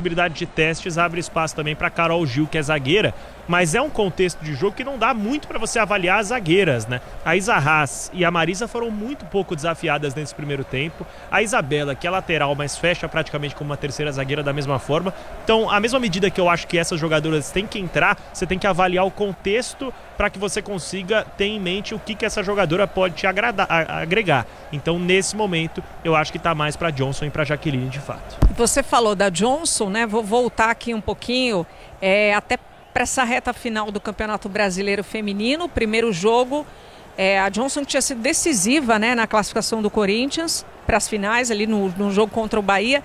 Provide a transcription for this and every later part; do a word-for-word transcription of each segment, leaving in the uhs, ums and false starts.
possibilidade de testes abre espaço também para Carol Gil, que é zagueira, mas é um contexto de jogo que não dá muito para você avaliar as zagueiras, né? A Isa Haas e a Marisa foram muito pouco desafiadas nesse primeiro tempo. A Isabela, que é lateral, mas fecha praticamente como uma terceira zagueira da mesma forma. Então, a mesma medida que eu acho que essas jogadoras têm que entrar, você tem que avaliar o contexto para que você consiga ter em mente o que, que essa jogadora pode te agradar, agregar. Então, nesse momento, eu acho que está mais para Johnson e para Jaqueline, de fato. Você falou da Johnson, né? Vou voltar aqui um pouquinho, é, até para essa reta final do Campeonato Brasileiro Feminino. Primeiro jogo, é, a Johnson tinha sido decisiva, né, na classificação do Corinthians para as finais, ali no, no jogo contra o Bahia.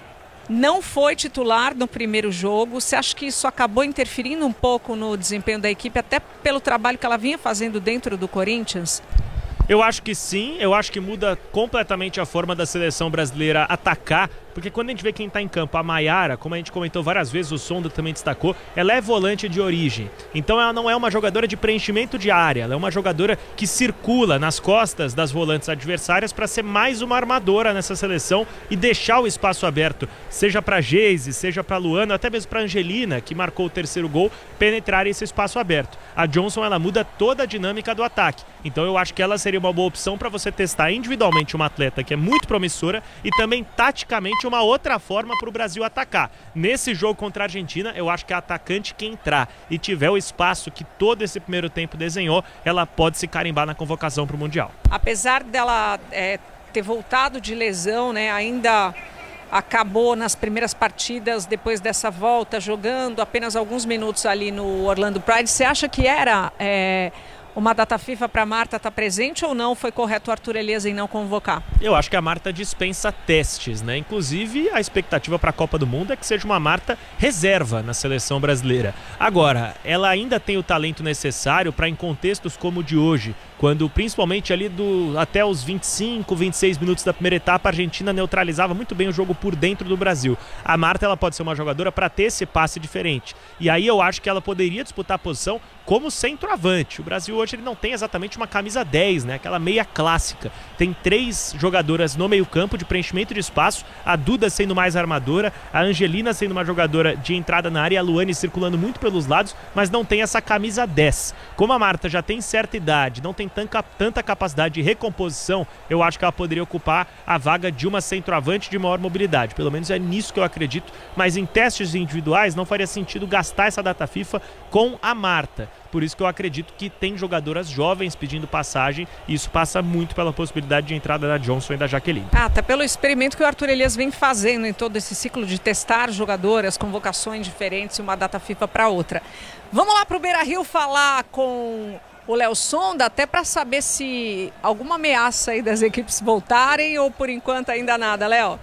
Não foi titular no primeiro jogo. Você acha que isso acabou interferindo um pouco no desempenho da equipe, até pelo trabalho que ela vinha fazendo dentro do Corinthians? Eu acho que sim, eu acho que muda completamente a forma da seleção brasileira atacar, porque quando a gente vê quem está em campo, a Maiara, como a gente comentou várias vezes, o Sonda também destacou, ela é volante de origem, então ela não é uma jogadora de preenchimento de área, ela é uma jogadora que circula nas costas das volantes adversárias para ser mais uma armadora nessa seleção e deixar o espaço aberto, seja para Geise, seja para Luana, até mesmo para Angelina, que marcou o terceiro gol, penetrar esse espaço aberto. A Johnson, ela muda toda a dinâmica do ataque, então eu acho que ela seria uma boa opção para você testar individualmente uma atleta que é muito promissora e também taticamente uma outra forma para o Brasil atacar. Nesse jogo contra a Argentina, eu acho que a atacante que entrar e tiver o espaço que todo esse primeiro tempo desenhou, ela pode se carimbar na convocação para o Mundial. Apesar dela é, ter voltado de lesão, né, ainda acabou nas primeiras partidas, depois dessa volta, jogando apenas alguns minutos ali no Orlando Pride. Você acha que era é, uma data FIFA para a Marta estar presente ou não? Foi correto o Arthur Elias em não convocar? Eu acho que a Marta dispensa testes, né? Inclusive, a expectativa para a Copa do Mundo é que seja uma Marta reserva na seleção brasileira. Agora, ela ainda tem o talento necessário para, em contextos como o de hoje, quando principalmente ali do, até os vinte e cinco, vinte e seis minutos da primeira etapa, a Argentina neutralizava muito bem o jogo por dentro do Brasil. A Marta, ela pode ser uma jogadora para ter esse passe diferente. E aí eu acho que ela poderia disputar a posição como centroavante. O Brasil hoje ele não tem exatamente uma camisa dez, né? Aquela meia clássica. Tem três jogadoras no meio-campo de preenchimento de espaço, a Duda sendo mais armadora, a Angelina sendo uma jogadora de entrada na área e a Luane circulando muito pelos lados, mas não tem essa camisa dez. Como a Marta já tem certa idade, não tem tanta, tanta capacidade de recomposição, eu acho que ela poderia ocupar a vaga de uma centroavante de maior mobilidade. Pelo menos é nisso que eu acredito, mas em testes individuais não faria sentido gastar essa data FIFA com a Marta. Por isso que eu acredito que tem jogadoras jovens pedindo passagem e isso passa muito pela possibilidade de entrada da Johnson e da Jaqueline. Ah, até pelo experimento que o Arthur Elias vem fazendo em todo esse ciclo de testar jogadoras, convocações diferentes, uma data FIFA para outra. Vamos lá para o Beira-Rio falar com o Léo Sonda, até para saber se alguma ameaça aí das equipes voltarem ou por enquanto ainda nada, Léo?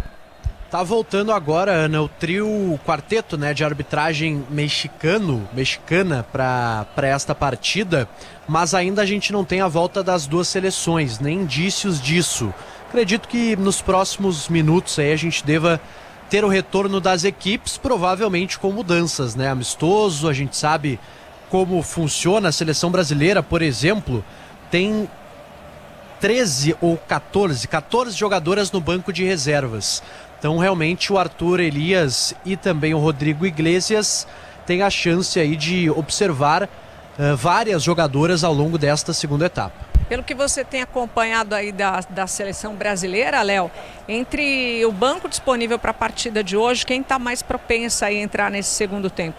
Tá voltando agora, Ana, o trio, o quarteto, né, de arbitragem mexicano, mexicana para esta partida, mas ainda a gente não tem a volta das duas seleções, nem indícios disso. Acredito que nos próximos minutos aí a gente deva ter o retorno das equipes, provavelmente com mudanças, né, amistoso, a gente sabe como funciona a seleção brasileira, por exemplo, tem treze ou quatorze, quatorze jogadoras no banco de reservas. Então, realmente, o Arthur Elias e também o Rodrigo Iglesias têm a chance aí de observar uh, várias jogadoras ao longo desta segunda etapa. Pelo que você tem acompanhado aí da, da seleção brasileira, Léo, entre o banco disponível para a partida de hoje, quem está mais propensa a entrar nesse segundo tempo?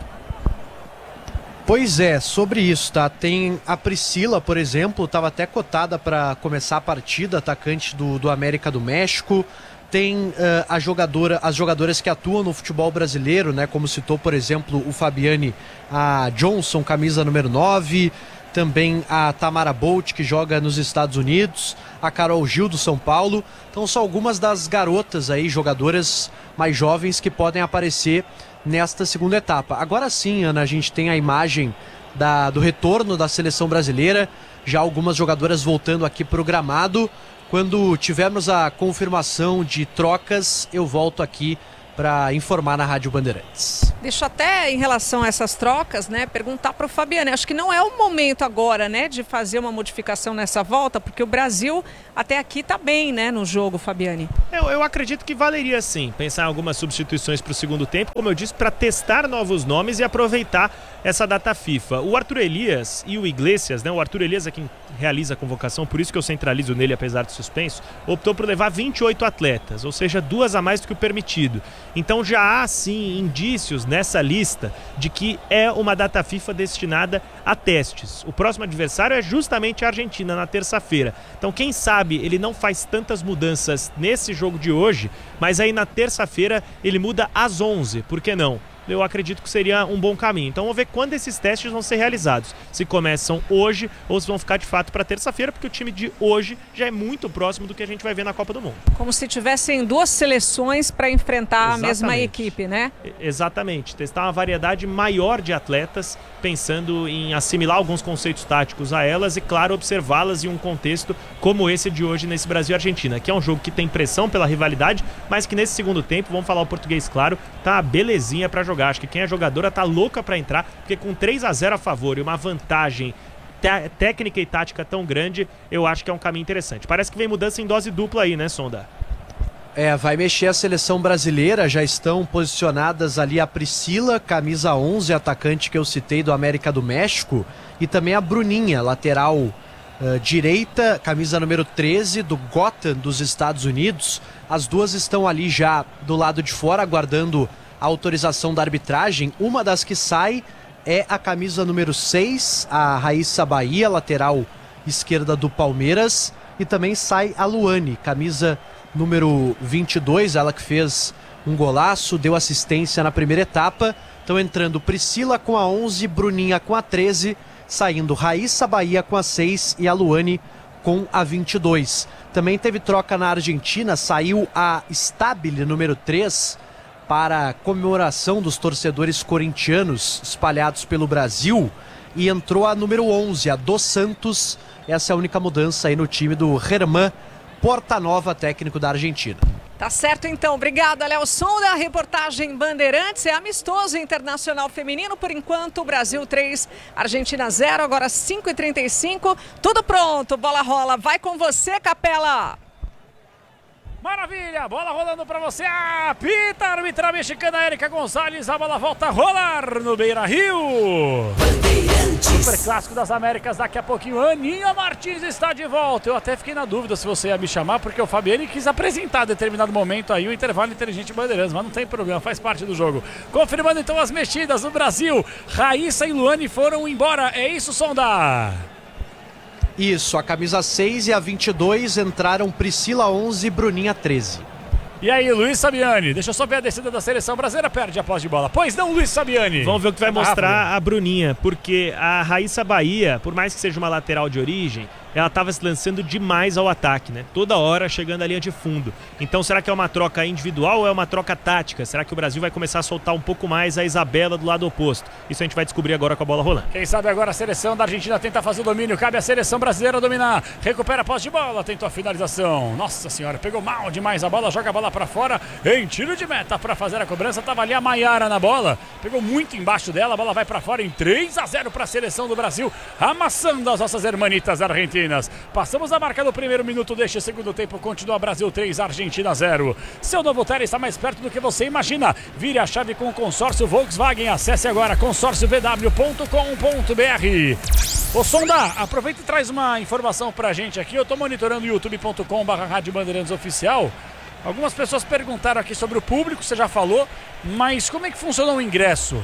Pois é, sobre isso, tá? Tem a Priscila, por exemplo, estava até cotada para começar a partida, atacante do, do América do México. Tem uh, a jogadora, as jogadoras que atuam no futebol brasileiro, né? Como citou, por exemplo, o Fabiane, a Johnson, camisa número nove. Também a Tamara Bolt, que joga nos Estados Unidos. A Carol Gil, do São Paulo. Então são algumas das garotas aí, jogadoras mais jovens que podem aparecer nesta segunda etapa. Agora sim, Ana, a gente tem a imagem da, do retorno da seleção brasileira. Já algumas jogadoras voltando aqui para o gramado. Quando tivermos a confirmação de trocas, eu volto aqui para informar na Rádio Bandeirantes. Deixa até em relação a essas trocas, né, perguntar para o Fabiano. Acho que não é o momento agora, né, de fazer uma modificação nessa volta, porque o Brasil até aqui está bem, né, no jogo, Fabiane. Eu, eu acredito que valeria sim pensar em algumas substituições para o segundo tempo, como eu disse, para testar novos nomes e aproveitar essa data FIFA. O Arthur Elias e o Iglesias, né, o Arthur Elias é quem realiza a convocação, por isso que eu centralizo nele apesar de suspenso, optou por levar vinte e oito atletas, ou seja, duas a mais do que o permitido. Então já há sim indícios nessa lista de que é uma data FIFA destinada a testes. O próximo adversário é justamente a Argentina na terça-feira. Então quem sabe ele não faz tantas mudanças nesse jogo de hoje, mas aí na terça-feira ele muda às onze, por que não? Eu acredito que seria um bom caminho. Então vamos ver quando esses testes vão ser realizados. Se começam hoje ou se vão ficar de fato para terça-feira, porque o time de hoje já é muito próximo do que a gente vai ver na Copa do Mundo. Como se tivessem duas seleções para enfrentar Exatamente. a mesma equipe, né? Exatamente. Testar uma variedade maior de atletas, pensando em assimilar alguns conceitos táticos a elas e, claro, observá-las em um contexto como esse de hoje nesse Brasil e Argentina, que é um jogo que tem pressão pela rivalidade, mas que nesse segundo tempo, vamos falar o português claro, tá belezinha para jogar. Acho que quem é jogadora tá louca para entrar, porque com três a zero a favor e uma vantagem técnica e tática tão grande, eu acho que é um caminho interessante. Parece que vem mudança em dose dupla aí, né, Sonda? É, vai mexer a seleção brasileira, já estão posicionadas ali a Priscila, camisa onze, atacante que eu citei do América do México, e também a Bruninha, lateral uh, direita, camisa número treze do Gotham dos Estados Unidos. As duas estão ali já do lado de fora, aguardando a autorização da arbitragem. Uma das que sai é a camisa número seis, a Raíssa Bahia, lateral esquerda do Palmeiras, e também sai a Luane, camisa número vinte e dois, ela que fez um golaço, deu assistência na primeira etapa. Estão entrando Priscila com a onze, Bruninha com a treze, saindo Raíssa Bahia com a seis e a Luane com a vinte e dois. Também teve troca na Argentina, saiu a Stabile número três, para comemoração dos torcedores corintianos espalhados pelo Brasil, e entrou a número onze, a Dos Santos. Essa é a única mudança aí no time do Germán Portanova, técnico da Argentina. Tá certo então, obrigada, Léo Sonda. Reportagem Bandeirantes, é amistoso internacional feminino, por enquanto Brasil três, Argentina zero, agora cinco e trinta e cinco, tudo pronto, bola rola, vai com você, Capela. Maravilha, bola rolando para você, apita a árbitra mexicana Érica Gonçalves, a bola volta a rolar no Beira-Rio. Super Clássico das Américas, daqui a pouquinho Aninha Martins está de volta. Eu até fiquei na dúvida se você ia me chamar, porque o Fabiane quis apresentar a determinado momento aí o intervalo inteligente Bandeirantes, mas não tem problema, faz parte do jogo. Confirmando então as mexidas no Brasil, Raíssa e Luane foram embora, é isso, Sonda? Isso, a camisa seis e a vinte e dois entraram Priscila onze e Bruninha treze. E aí, Luiz Sabiani, deixa eu só ver a descida da seleção brasileira, perde a posse de bola. Pois não, Luiz Sabiani? Vamos ver o que vai mostrar a Bruninha, porque a Raíssa Bahia, por mais que seja uma lateral de origem, ela estava se lançando demais ao ataque, né? Toda hora chegando à linha de fundo. Então será que é uma troca individual ou é uma troca tática? Será que o Brasil vai começar a soltar um pouco mais a Isabela do lado oposto? Isso a gente vai descobrir agora com a bola rolando. Quem sabe agora a seleção da Argentina tenta fazer o domínio, cabe à seleção brasileira dominar. Recupera a posse de bola, tentou a finalização. Nossa senhora, pegou mal demais a bola, joga a bola para fora em tiro de meta para fazer a cobrança. Tava ali a Maiara na bola, pegou muito embaixo dela, a bola vai para fora em três a zero para a seleção do Brasil, amassando as nossas hermanitas argentinas. Passamos a marca do primeiro minuto deste segundo tempo, continua Brasil três, Argentina zero. Seu novo Terra está mais perto do que você imagina. Vire a chave com o consórcio Volkswagen. Acesse agora consórcio v w ponto com ponto b r. Ô Sonda, aproveita e traz uma informação pra gente aqui. Eu estou monitorando youtube ponto com barra Rádio Bandeirantes Oficial. Algumas pessoas perguntaram aqui sobre o público, você já falou, mas como é que funciona o ingresso?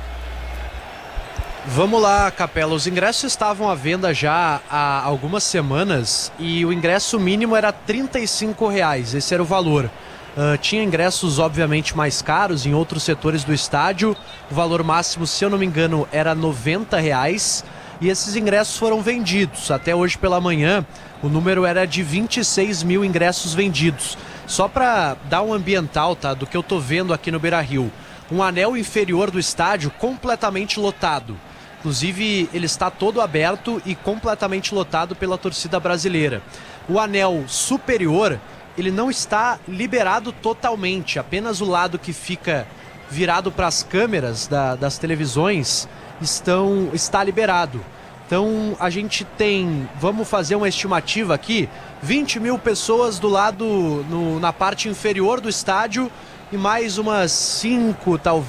Vamos lá, Capela. Os ingressos estavam à venda já há algumas semanas e o ingresso mínimo era trinta e cinco reais. Esse era o valor. Uh, tinha ingressos, obviamente, mais caros em outros setores do estádio. O valor máximo, se eu não me engano, era noventa reais. E esses ingressos foram vendidos. Até hoje pela manhã, o número era de vinte e seis mil ingressos vendidos. Só para dar um ambiental, tá, do que eu tô vendo aqui no Beira-Rio. Um anel inferior do estádio completamente lotado. Inclusive, ele está todo aberto e completamente lotado pela torcida brasileira. O anel superior, ele não está liberado totalmente, apenas o lado que fica virado para as câmeras da, das televisões estão, está liberado. Então a gente tem, vamos fazer uma estimativa aqui, vinte mil pessoas do lado, no, na parte inferior do estádio e mais umas cinco, talvez,